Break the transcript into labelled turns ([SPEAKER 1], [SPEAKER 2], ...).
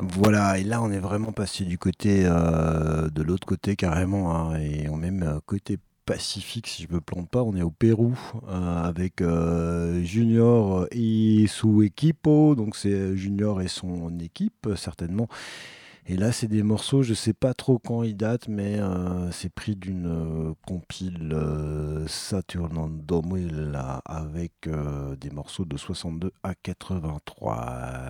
[SPEAKER 1] Voilà, et là on est vraiment passé du côté de l'autre côté carrément, hein, et on même côté Pacifique si je me plante pas, on est au Pérou avec Junior et su equipo, donc c'est Junior et son équipe certainement. Et là c'est des morceaux, je sais pas trop quand ils datent, mais c'est pris d'une compile Saturn en 2000 là, avec des morceaux de 62 à 83.